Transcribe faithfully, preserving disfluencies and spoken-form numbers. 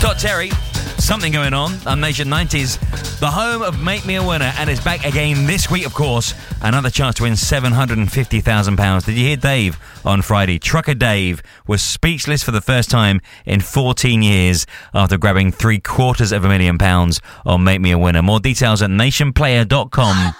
Todd Terry, something going on on Nation nineties, the home of Make Me a Winner, and is back again this week, of course. Another chance to win seven hundred fifty thousand pounds. Did you hear Dave on Friday? Trucker Dave was speechless for the first time in fourteen years after grabbing three quarters of a million pounds on Make Me a Winner. More details at nation player dot com.